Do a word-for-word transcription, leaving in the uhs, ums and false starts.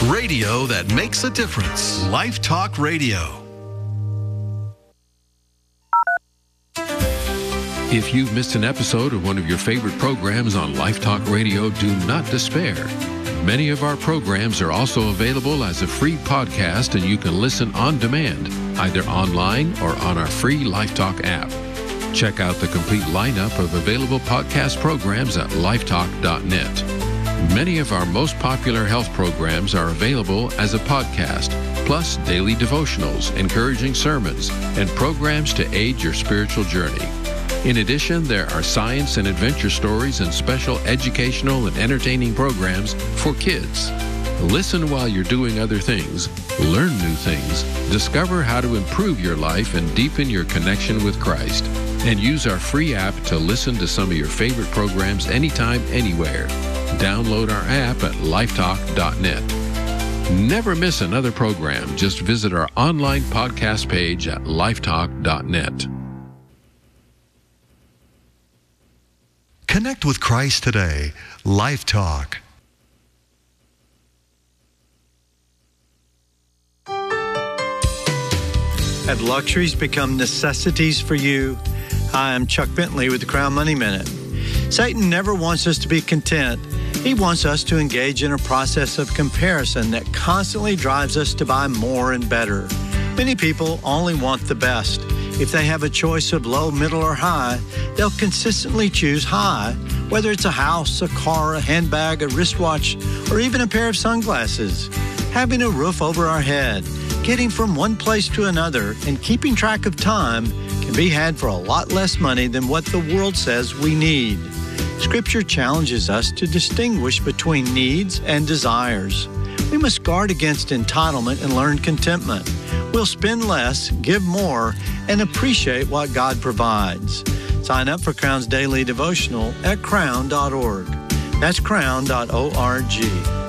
Radio that makes a difference. Life Talk Radio. If you've missed an episode of one of your favorite programs on Life Talk Radio, do not despair. Many of our programs are also available as a free podcast, and you can listen on demand, either online or on our free Life Talk app. Check out the complete lineup of available podcast programs at lifetalk dot net. Many of our most popular health programs are available as a podcast, plus daily devotionals, encouraging sermons, and programs to aid your spiritual journey. In addition, there are science and adventure stories and special educational and entertaining programs for kids. Listen while you're doing other things, learn new things, discover how to improve your life and deepen your connection with Christ. And use our free app to listen to some of your favorite programs anytime, anywhere. Download our app at lifetalk dot net. Never miss another program. Just visit our online podcast page at lifetalk dot net. Connect with Christ today. Life Talk. Have luxuries become necessities for you? Hi, I'm Chuck Bentley with the Crown Money Minute. Satan never wants us to be content. He wants us to engage in a process of comparison that constantly drives us to buy more and better. Many people only want the best. If they have a choice of low, middle, or high, they'll consistently choose high, whether it's a house, a car, a handbag, a wristwatch, or even a pair of sunglasses. Having a roof over our head, getting from one place to another, and keeping track of time can be had for a lot less money than what the world says we need. Scripture challenges us to distinguish between needs and desires. We must guard against entitlement and learn contentment. We'll spend less, give more, and appreciate what God provides. Sign up for Crown's daily devotional at crown dot org. That's crown dot org.